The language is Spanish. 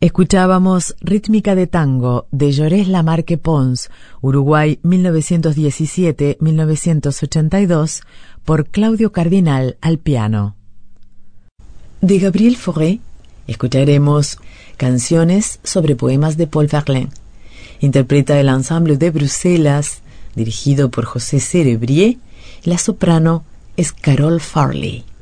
Escuchábamos Rítmica de Tango de Llorés Lamarque Pons, Uruguay 1917-1982, por Claudio Cardinal al piano. De Gabriel Fauré escucharemos Canciones sobre poemas de Paul Verlaine. Interpreta el ensamble de Bruselas, dirigido por José Cerebrier. La soprano es Carole Farley.